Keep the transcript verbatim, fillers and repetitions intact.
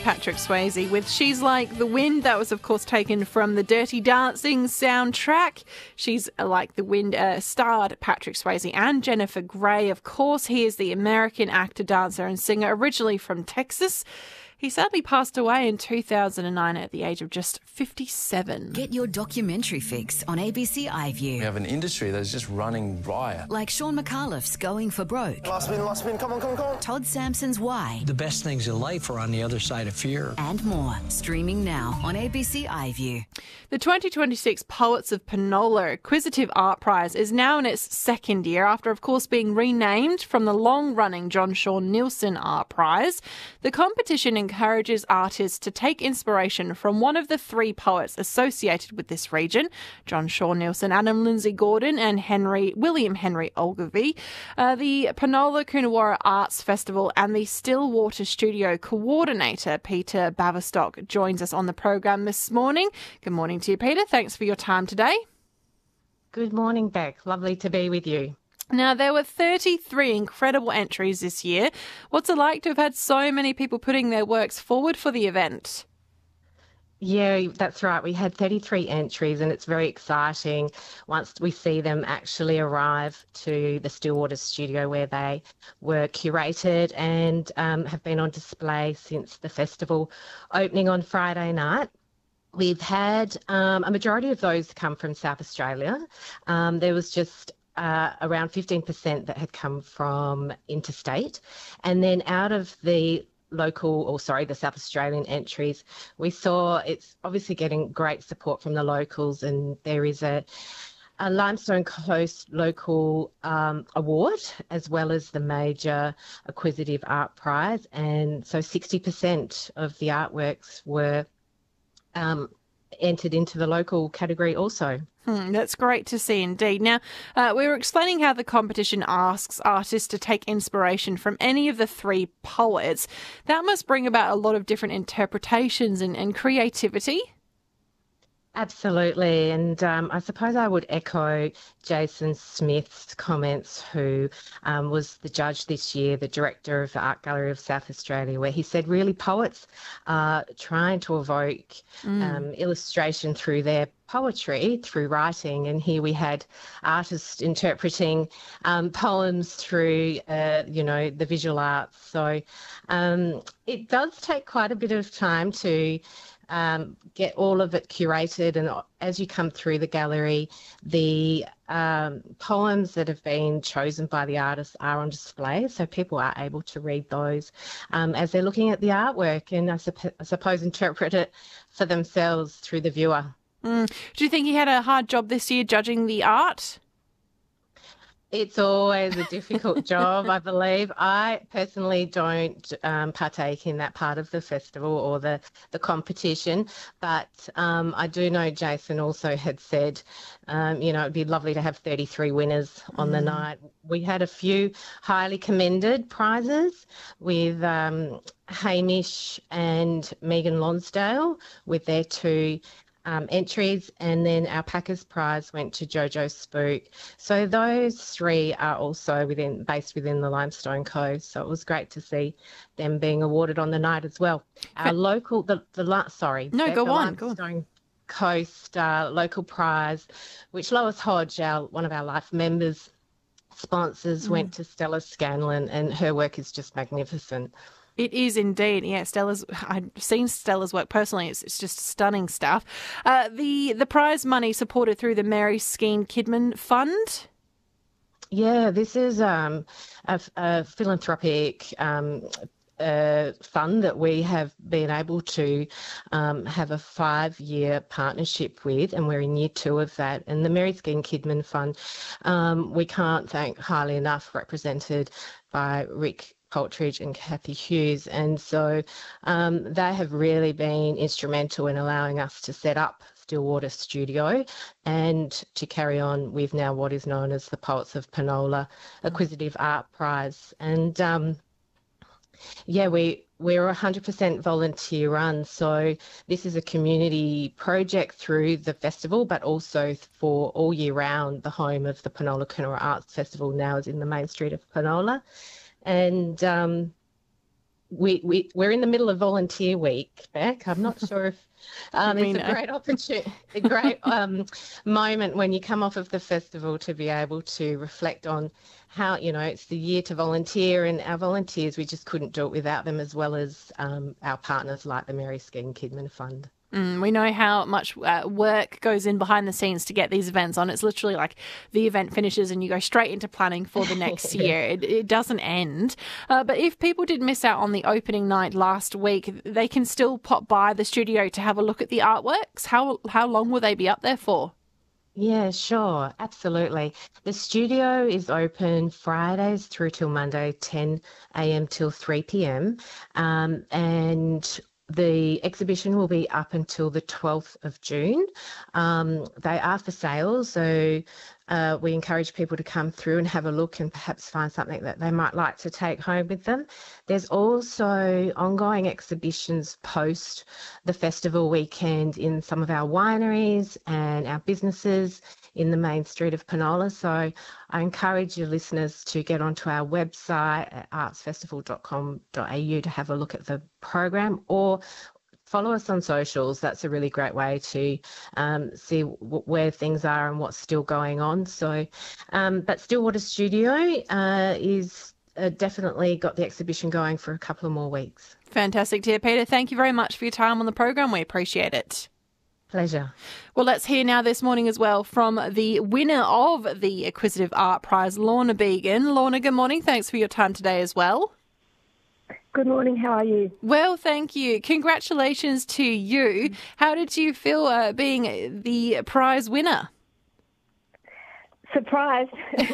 Patrick Swayze with She's Like the Wind. That was, of course, taken from the Dirty Dancing soundtrack. She's Like the Wind uh, starred Patrick Swayze and Jennifer Grey. Of course, he is the American actor, dancer and singer, originally from Texas. He sadly passed away in two thousand nine at the age of just fifty-seven. Get your documentary fix on A B C iView. We have an industry that's just running riot. Like Sean McAuliffe's Going for Broke. Last spin, last spin, come on, come on, come on. Todd Sampson's Why. The best things in life are on the other side of fear. And more. Streaming now on A B C iView. The twenty twenty-six Poets of Penola Acquisitive Art Prize is now in its second year after, of course, being renamed from the long-running John Sean Nielsen Art Prize. The competition encourages artists to take inspiration from one of the three poets associated with this region, John Sean Nielsen, Adam Lindsay Gordon and Henry William Henry Ogilvie. Uh, the Penola Coonawarra Arts Festival and the Stillwater Studio coordinator, Peter Baverstock, joins us on the program this morning. Good morning to you, Peter. Thanks for your time today. Good morning, Beck. Lovely to be with you. Now, there were thirty-three incredible entries this year. What's it like to have had so many people putting their works forward for the event? Yeah, that's right. We had thirty-three entries, and it's very exciting once we see them actually arrive to the Stillwater studio where they were curated and um, have been on display since the festival opening on Friday night. We've had um, a majority of those come from South Australia. Um, there was just Uh, around fifteen percent that had come from interstate. And then out of the local, or sorry, the South Australian entries, we saw it's obviously getting great support from the locals, and there is a, a Limestone Coast local um, award as well as the major Acquisitive Art Prize. And so sixty percent of the artworks were um, entered into the local category also. Hmm, that's great to see indeed. Now, uh, we were explaining how the competition asks artists to take inspiration from any of the three poets. That must bring about a lot of different interpretations and, and creativity. Absolutely. And um, I suppose I would echo Jason Smith's comments, who um, was the judge this year, the director of the Art Gallery of South Australia, where he said really poets are trying to evoke mm. um, illustration through their poetry, through writing. And here we had artists interpreting um, poems through, uh, you know, the visual arts. So um, it does take quite a bit of time to Um, get all of it curated, and as you come through the gallery, the um, poems that have been chosen by the artists are on display, so people are able to read those um, as they're looking at the artwork and I, supp- I suppose interpret it for themselves through the viewer. Mm. Do you think he had a hard job this year judging the art? It's always a difficult job, I believe. I personally don't um, partake in that part of the festival or the, the competition, but um, I do know Jason also had said, um, you know, it'd be lovely to have thirty-three winners on mm. the night. We had a few highly commended prizes with um, Hamish and Megan Lonsdale with their two Um, entries, and then our Packers Prize went to Jojo Spook. So those three are also within based within the Limestone Coast. So it was great to see them being awarded on the night as well. Our but, local, the the sorry, no, the, go the on, Limestone go on. Coast uh, local prize, which Lois Hodge, our one of our life members, sponsors, mm. went to Stella Scanlon, and her work is just magnificent. It is indeed. Yeah, Stella's. I've seen Stella's work personally. It's, it's just stunning stuff. Uh, the the prize money supported through the Mary Skeen Kidman Fund. Yeah, this is um, a, a philanthropic um, uh, fund that we have been able to um, have a five-year partnership with, and we're in year two of that. And the Mary Skeen Kidman Fund, um, we can't thank highly enough, represented by Rick Poltridge and Kathy Hughes, and so um, they have really been instrumental in allowing us to set up Stillwater Studio and to carry on with now what is known as the Poets of Penola Acquisitive Art Prize. And um, yeah, we we're one hundred percent volunteer run, so this is a community project through the festival, but also for all year round. The home of the Penola Coonawarra Arts Festival now is in the main street of Penola. And um, we, we, we're in the middle of volunteer week, Beck. I'm not sure if um, it's a great opportunity, a great um, moment when you come off of the festival to be able to reflect on how, you know, it's the year to volunteer, and our volunteers, we just couldn't do it without them, as well as um, our partners like the Mary Skeen Kidman Fund. Mm, we know how much uh, work goes in behind the scenes to get these events on. It's literally like the event finishes and you go straight into planning for the next year. It, it doesn't end. Uh, but if people did miss out on the opening night last week, they can still pop by the studio to have a look at the artworks. How how long will they be up there for? Yeah, sure. Absolutely. The studio is open Fridays through till Monday, ten a.m. till three p.m. Um, and the exhibition will be up until the twelfth of June. Um, they are for sale, so uh, we encourage people to come through and have a look and perhaps find something that they might like to take home with them. There's also ongoing exhibitions post the festival weekend in some of our wineries and our businesses in the main street of Penola. So I encourage your listeners to get onto our website at arts festival dot com dot a u to have a look at the program, or follow us on socials. That's a really great way to um, see w- where things are and what's still going on. So, um, but Stillwater Studio uh, is uh, definitely got the exhibition going for a couple of more weeks. Fantastic, dear Peter. Thank you very much for your time on the program. We appreciate it. Pleasure. Well, let's hear now this morning as well from the winner of the Acquisitive Art Prize, Lorna Began. Lorna, good morning. Thanks for your time today as well. Good morning. How are you? Well, thank you. Congratulations to you. How did you feel uh, being the prize winner? Surprised.